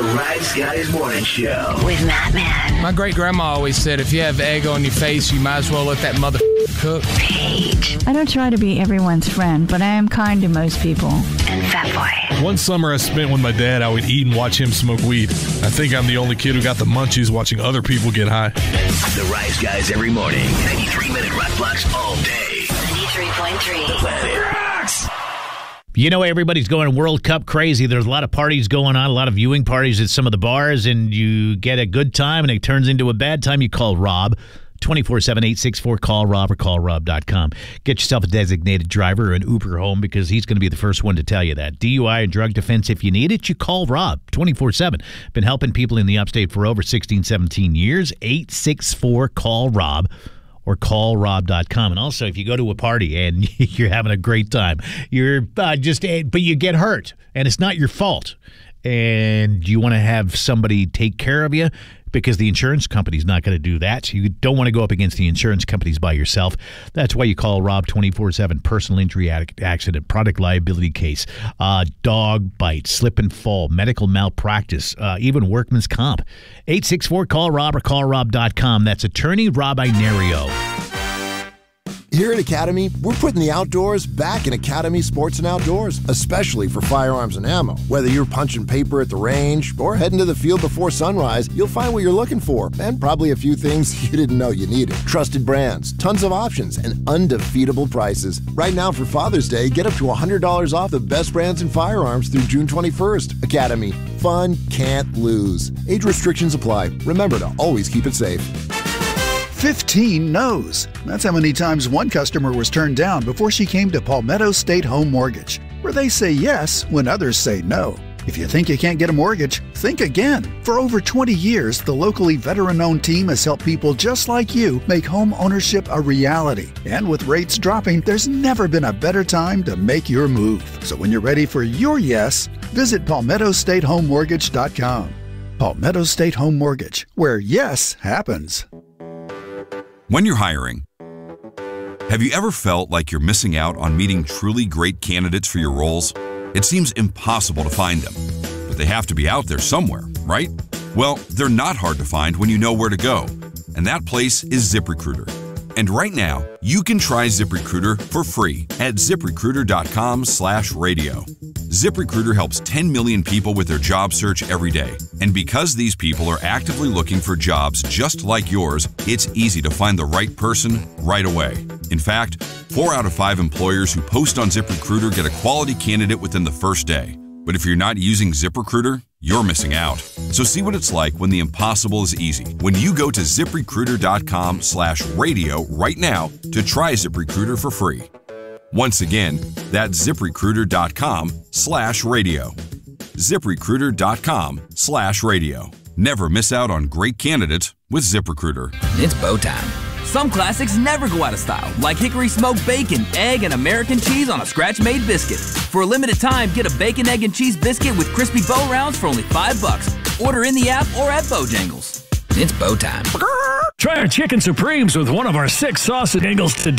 Rise Guys Morning Show with Matt Man. My great-grandma always said, if you have egg on your face, you might as well let that mother cook. Paige. I don't try to be everyone's friend, but I am kind to most people. And Fat Boy. One summer I spent with my dad, I would eat and watch him smoke weed. I think I'm the only kid who got the munchies watching other people get high. The Rise Guys every morning. 93-minute rock blocks all day. 93.3. The Planet Rocks. You know, everybody's going World Cup crazy. There's a lot of parties going on, a lot of viewing parties at some of the bars, and you get a good time and it turns into a bad time. You call Rob, 24/7-864-CALL-ROB or callrob.com. Get yourself a designated driver or an Uber home because he's going to be the first one to tell you that. DUI and drug defense, if you need it, you call Rob, 24/7. Been helping people in the upstate for over 16, 17 years. 864-CALL-ROB. or callrob.com. And also, if you go to a party and you're having a great time, but you get hurt, and it's not your fault, and you want to have somebody take care of you because the insurance company's not going to do that. You don't want to go up against the insurance companies by yourself. That's why you call Rob 24/7. Personal injury accident, product liability case, dog bite, slip and fall, medical malpractice, even workman's comp. 864-CALL-ROB or callrob.com. That's attorney Rob Inario. Here at Academy, we're putting the outdoors back in Academy Sports and Outdoors, especially for firearms and ammo. Whether you're punching paper at the range or heading to the field before sunrise, you'll find what you're looking for and probably a few things you didn't know you needed. Trusted brands, tons of options, and undefeatable prices. Right now for Father's Day, get up to $100 off the best brands in firearms through June 21st. Academy. Fun can't lose. Age restrictions apply. Remember to always keep it safe. 15 no's. That's how many times one customer was turned down before she came to Palmetto State Home Mortgage, where they say yes when others say no. If you think you can't get a mortgage, think again. For over 20 years, the locally veteran-owned team has helped people just like you make home ownership a reality. And with rates dropping, there's never been a better time to make your move. So when you're ready for your yes, visit PalmettoStateHomeMortgage.com. Palmetto State Home Mortgage, where yes happens. When you're hiring, have you ever felt like you're missing out on meeting truly great candidates for your roles? It seems impossible to find them, but they have to be out there somewhere, right? Well, they're not hard to find when you know where to go, and that place is ZipRecruiter. And right now, you can try ZipRecruiter for free at ZipRecruiter.com/radio. ZipRecruiter helps 10 million people with their job search every day. And because these people are actively looking for jobs just like yours, it's easy to find the right person right away. In fact, 4 out of 5 employers who post on ZipRecruiter get a quality candidate within the first day. But if you're not using ZipRecruiter, you're missing out. So see what it's like when the impossible is easy. When you go to ZipRecruiter.com/radio right now to try ZipRecruiter for free. Once again, that's ZipRecruiter.com/radio. ZipRecruiter.com/radio. Never miss out on great candidates with ZipRecruiter. It's bow time. Some classics never go out of style, like hickory smoked bacon, egg, and American cheese on a scratch-made biscuit. For a limited time, get a bacon, egg, and cheese biscuit with crispy bow rounds for only $5. Order in the app or at Bojangles. It's bow time. Try our Chicken Supremes with one of our 6 sausage angles today.